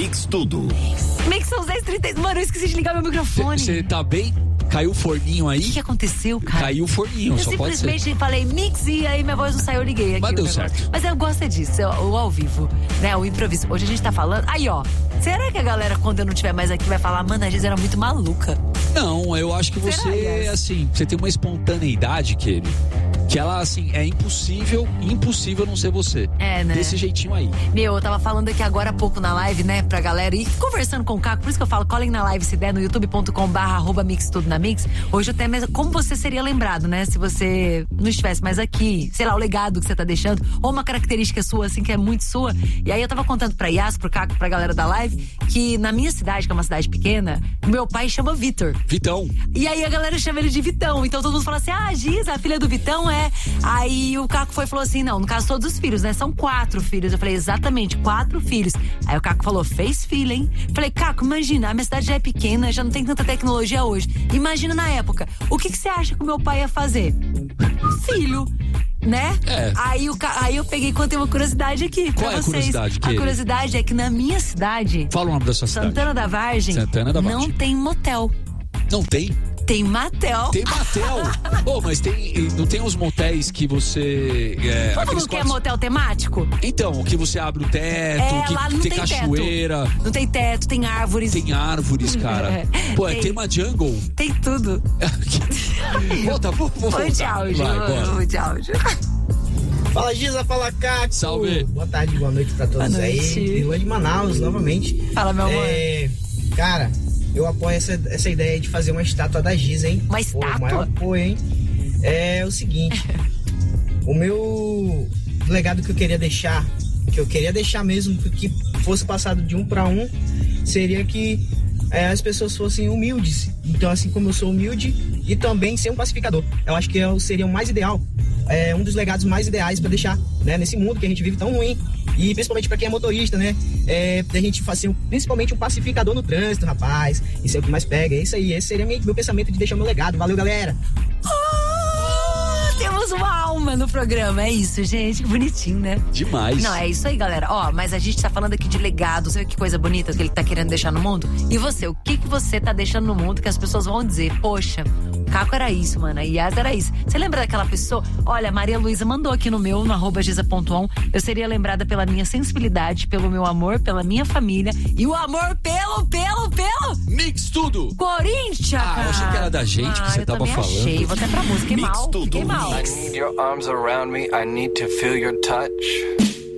Mix Tudo. Mix são 10h30. Mano, eu esqueci de ligar meu microfone. Você tá bem? Caiu o forninho aí? O que aconteceu, cara? Caiu o forninho, eu só pode ser. simplesmente falei Mix e aí minha voz não saiu, eu liguei aqui. Mas deu certo. Mas eu gosto disso, o ao vivo, né? O improviso. Hoje a gente tá falando... Aí, ó. Será que a galera, quando eu não estiver mais aqui, vai falar, mano, a Giz era muito maluca? Não, eu acho que você, assim, você tem uma espontaneidade, que ela, assim, é impossível não ser você. É, né? Desse jeitinho aí. Meu, eu tava falando aqui agora há pouco na live, né, pra galera, e conversando com o Caco, por isso que eu falo, colhem na live se der, no youtube.com/mixtudonamix. Hoje até mesmo, como você seria lembrado, né, se você não estivesse mais aqui, sei lá, o legado que você tá deixando, ou uma característica sua, assim, que é muito sua. E aí eu tava contando pra Yas, pro Caco, pra galera da live, que na minha cidade, que é uma cidade pequena, meu pai chama Vitor. Vitão. E aí a galera chama ele de Vitão. Então todo mundo fala assim, Giz, a filha do Vitão é... Aí o Caco foi e falou assim, não, no caso todos os filhos, né? São 4 filhos. Eu falei, exatamente, 4 filhos. Aí o Caco falou, fez filho, hein? Falei, Caco, imagina, a minha cidade já é pequena, já não tem tanta tecnologia hoje. Imagina na época, o que você acha que o meu pai ia fazer? Filho, né? É. Aí eu peguei e contei uma curiosidade aqui pra Qual é a vocês. curiosidade? A curiosidade é que na minha cidade, fala o nome da sua cidade. Santana da Vargem, não tem motel. Não tem? Tem motel. Tem motel. Mas não tem uns motéis que você... Todo mundo quer motel temático? Então, que você abre o teto, lá que não tem tem cachoeira. Teto. Não tem teto, tem árvores. Tem árvores, cara. Pô, é tema jungle. Tem tudo. Vou Foi de áudio. Vou de áudio. Fala Giza, fala Caco. Salve. Boa tarde, boa noite pra todos aí. Vila de Manaus, novamente. Fala, meu amor. Cara, eu apoio essa ideia de fazer uma estátua da Giz, hein? Uma estátua? O maior apoio, hein? É o seguinte, o meu legado que eu queria deixar mesmo, que fosse passado de um para um, seria que as pessoas fossem humildes. Então, assim como eu sou humilde, e também ser um pacificador. Eu acho que seria o mais ideal, um dos legados mais ideais para deixar, né, nesse mundo que a gente vive tão ruim. E principalmente pra quem é motorista, né? Da gente fazer principalmente um pacificador no trânsito, rapaz. Isso é o que mais pega. É isso aí. Esse seria meu pensamento de deixar meu legado. Valeu, galera! Temos uma alma no programa, é isso, gente, que bonitinho, né? Demais. Não, é isso aí, galera. Mas a gente tá falando aqui de legado, sabe que coisa bonita que ele tá querendo deixar no mundo? E você, o que você tá deixando no mundo que as pessoas vão dizer? Poxa, o Caco era isso, mano, a Yas era isso. Você lembra daquela pessoa? Olha, a Maria Luísa mandou aqui no meu, no @giza.on, eu seria lembrada pela minha sensibilidade, pelo meu amor, pela minha família e o amor pelo Mix Tudo! Corinthians, cara. Eu achei que era da gente que você tava falando. Achei. Vou até pra música, fiquei mal. Tudo. Fiquei mal. I need your arms around me, I need to feel your touch.